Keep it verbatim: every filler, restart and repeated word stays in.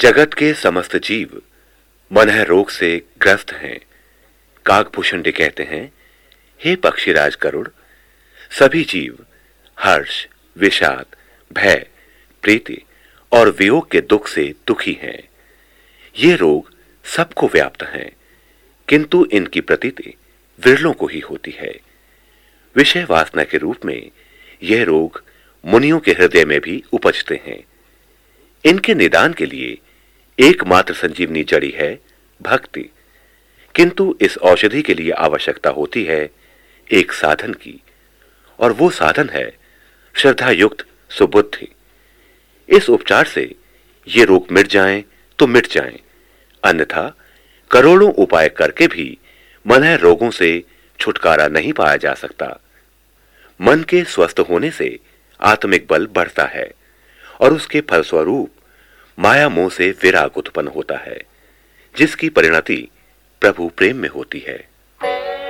जगत के समस्त जीव मनह रोग से ग्रस्त हैं। काकभूषुंडी कहते हैं, हे पक्षीराज गरुड़, सभी जीव हर्ष, विषाद, भय, प्रीति और वियोग के दुख से दुखी हैं। ये रोग सबको व्याप्त हैं, किंतु इनकी प्रतीति विरलों को ही होती है। विषय वासना के रूप में यह रोग मुनियों के हृदय में भी उपजते हैं। इनके निदान के लिए एकमात्र संजीवनी जड़ी है भक्ति, किंतु इस औषधि के लिए आवश्यकता होती है एक साधन की, और वो साधन है श्रद्धा युक्त सुबुद्धि। इस उपचार से ये रोग मिट जाएं तो मिट जाएं, अन्यथा करोड़ों उपाय करके भी मनह रोगों से छुटकारा नहीं पाया जा सकता। मन के स्वस्थ होने से आत्मिक बल बढ़ता है और उसके फलस्वरूप माया मोह से विराग उत्पन्न होता है, जिसकी परिणति प्रभु प्रेम में होती है।